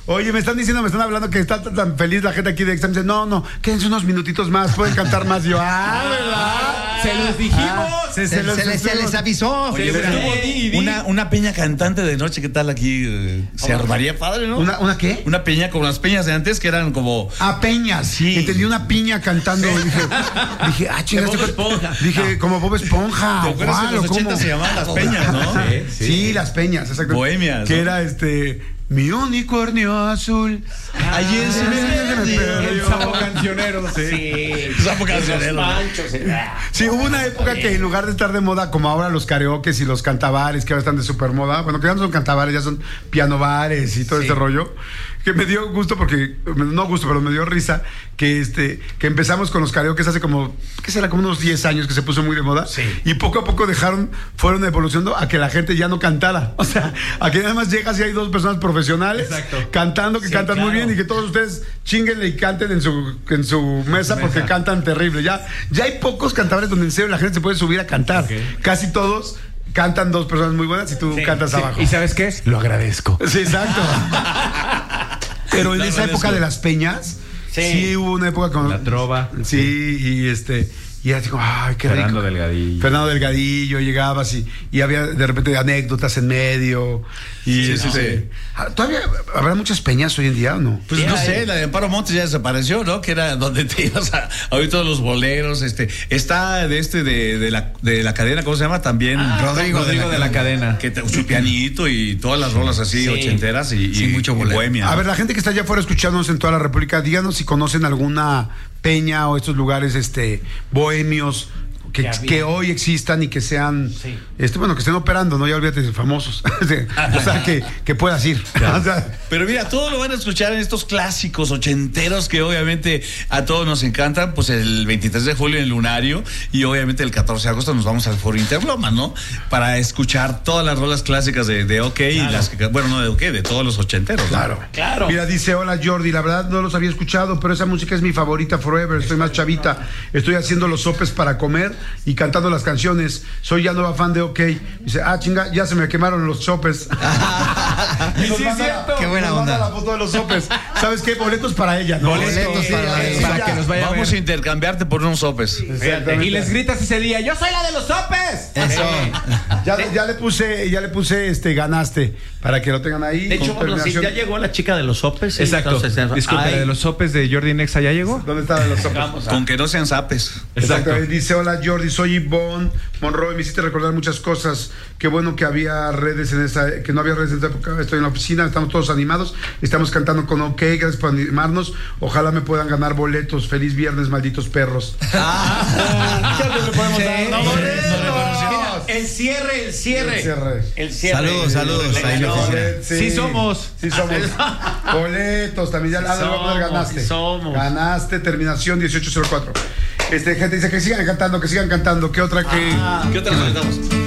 Oye, me están hablando que está tan feliz la gente aquí de Extra. Me dice, no, quédense unos minutitos más, pueden cantar más. Yo, ¿verdad? Se los dijimos. Se les avisó. Oye, una peña cantante de noche, ¿qué tal aquí? Se armaría padre, ¿no? ¿Una qué? Una peña como las peñas de antes, que eran como... peñas. Sí. Entendí una piña cantando. Dije, chingaste. Bob Esponja. Dije, como Bob Esponja. ¿Te acuerdas que en los 80 se llamaban las peñas, no? Sí, las peñas, exacto. Bohemias. Que era mi unicornio azul. Ayer se me perdió. El sapo cancionero. Sí. Sapo cancionero. Sí, hubo una época que en lugar de estar de moda como ahora los karaokes y los cantabares, que ahora están de super moda, bueno, que ya no son cantabares, ya son pianobares y todo este rollo, que me dio gusto porque, no gusto, pero me dio risa, que empezamos con los karaokes hace como, ¿qué será? Como unos 10 años que se puso muy de moda. Sí. Y poco a poco fueron evolucionando a que la gente ya no cantara. O sea, a que nada más llegas y hay dos personas profesionales cantando, que cantan muy bien y que todos ustedes chinguenle y canten en su mesa porque cantan terrible. Ya hay pocos cantables donde en serio la gente se puede subir a cantar. Casi todos cantan dos personas muy buenas y tú cantas abajo. ¿Y sabes qué? Lo agradezco. Sí, exacto. Pero en esa época de las peñas, sí hubo una época con la trova. Sí, y era así como, ay, qué rico. Fernando Delgadillo, llegabas y había de repente anécdotas en medio. Y ¿todavía habrá muchas peñas hoy en día o no? Pues no sé, la de Amparo Montes ya desapareció, ¿no? Que era donde te ibas a oír todos los boleros. Está de la cadena, ¿cómo se llama? También Rodrigo de la cadena. Que su pianito y todas las rolas así ochenteras y mucho bohemia. A ver, la gente que está allá afuera escuchándonos en toda la República, díganos si conocen alguna peña o estos lugares bohemios que hoy existan y que sean que estén operando, no, ya olvídate de famosos. O sea, que puedas ir. O sea, pero mira, todo lo van a escuchar en estos clásicos ochenteros que obviamente a todos nos encantan, pues el 23 de julio en el Lunario y obviamente el 14 de agosto nos vamos al Foro Interloma, ¿no? Para escuchar todas las rolas clásicas de OK y las que, bueno, no de OK, de todos los ochenteros. Claro. Mira, dice, hola Jordi, la verdad no los había escuchado, pero esa música es mi favorita forever, estoy más chavita, estoy haciendo los sopes para comer y cantando las canciones, soy ya nueva fan de OK. Dice, chinga, ya se me quemaron los sopes. Y sí, es cierto. Qué buena onda. La foto de los sopes. ¿Sabes qué? Boletos para ella, ¿no? Boletos para que nos vaya a ver. Vamos a intercambiarte por unos sopes. Y les gritas ese día, yo soy la de los sopes. Eso. Ya le puse ganaste para que lo tengan ahí. De hecho, bueno, sí, ya llegó la chica de los sopes. Exacto. Entonces, disculpe, ¿de los sopes de Jordi Nexa ya llegó? ¿Dónde está de los sopes? Con que no sean zapes. Exacto. Dice, hola Jordi, soy Ivonne Monroy, me hiciste recordar muchas cosas. Qué bueno que había redes que no había redes en esa época. Estoy en la oficina, estamos todos animados, estamos cantando con OK, gracias por animarnos. Ojalá me puedan ganar boletos. Feliz viernes, malditos perros. ¿Qué le podemos dar? El cierre. Saludos. Sí somos. Boletos también, ya lo ganaste. Ganaste, terminación 1804. Gente dice que sigan cantando. ¿Qué otra necesitamos?